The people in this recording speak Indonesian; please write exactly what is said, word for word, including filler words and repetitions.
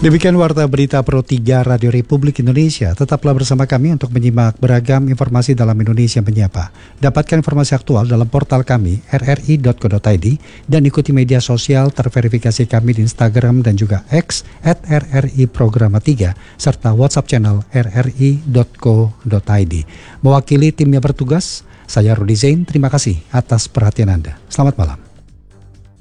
Demikian Warta Berita Pro tiga Radio Republik Indonesia. Tetaplah bersama kami untuk menyimak beragam informasi dalam Indonesia Menyapa. Dapatkan informasi aktual dalam portal kami r r i dot co dot i d dan ikuti media sosial terverifikasi kami di Instagram dan juga X at r r i programa tiga serta WhatsApp channel r r i dot co dot i d. Mewakili tim yang bertugas, saya Rudi Zain, terima kasih atas perhatian Anda. Selamat malam.